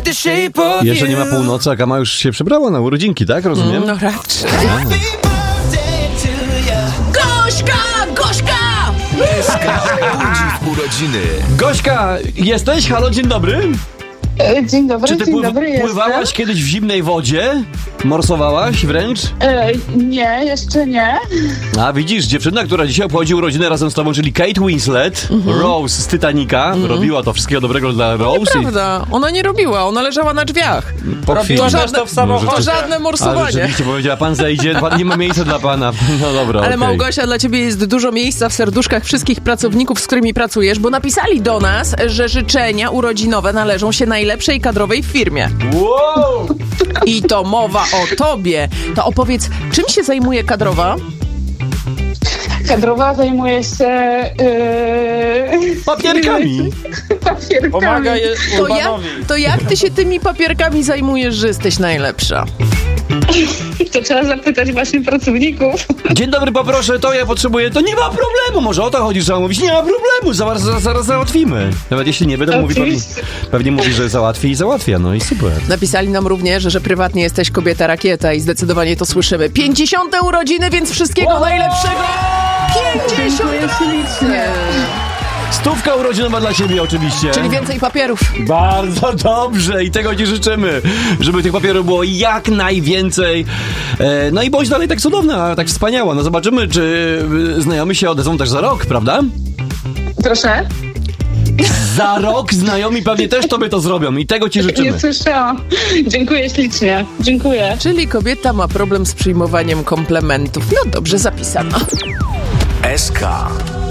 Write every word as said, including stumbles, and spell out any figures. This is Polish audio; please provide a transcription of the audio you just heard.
with the shape of Jeszcze nie ma you. północy, a Kama już się przebrała na urodzinki, tak? Rozumiem? No raczej. Gośka! Gośka! Eska budzi w urodziny. Gośka, jesteś? Halo, dzień dobry. E, Dzień dobry, Czy ty dzień pływ- dobry, pływałaś jestem. kiedyś w zimnej wodzie? Morsowałaś wręcz? E, nie, jeszcze nie. A widzisz, dziewczyna, która dzisiaj obchodzi urodziny razem z tobą, czyli Kate Winslet, Rose z Titanica, robiła to. Wszystkiego dobrego dla Rose. Prawda, ona nie robiła, ona leżała na drzwiach. Po chwili. To Robiła żadne, to w samochodzie. to żadne A morsowanie. rzeczywiście powiedziała, pan zejdzie, pan, nie ma miejsca dla pana. No dobra, Ale okej. Małgosia, dla ciebie jest dużo miejsca w serduszkach wszystkich pracowników, z którymi pracujesz, bo napisali do nas, że życzenia urodzinowe należą się najlepszej kadrowej w firmie. Wow! I to mowa o tobie. To opowiedz, czym się zajmuje kadrowa? Kadrowa zajmuje się... E, Papierkami. papierkami. Pomaga je To, ja, Urbanowi. to jak ty się tymi papierkami zajmujesz, że jesteś najlepsza? To trzeba zapytać właśnie pracowników. Dzień dobry, poproszę, to ja potrzebuję, to nie ma problemu, może o to chodzi, trzeba mówić, nie ma problemu, zaraz, zaraz, zaraz załatwimy. Nawet jeśli nie będą mówić, pewnie, Oczywiście. pewnie mówi, że załatwi i załatwia, no i super. Napisali nam również, że prywatnie jesteś kobieta rakieta i zdecydowanie to słyszymy. pięćdziesiąte urodziny, więc wszystkiego najlepszego! pięćdziesiąt ślicznie. Stówka urodzinowa dla ciebie oczywiście. Czyli więcej papierów. Bardzo dobrze i tego ci życzymy, żeby tych papierów było jak najwięcej. E, no i bądź dalej tak cudowna, tak wspaniała. No zobaczymy, czy y, znajomi się odezwą też za rok, prawda? Proszę? Za rok znajomi pewnie też tobie to zrobią i tego ci życzymy. Nie słyszałam. Dziękuję ślicznie. Dziękuję. Czyli kobieta ma problem z przyjmowaniem komplementów. No dobrze, zapisano. S K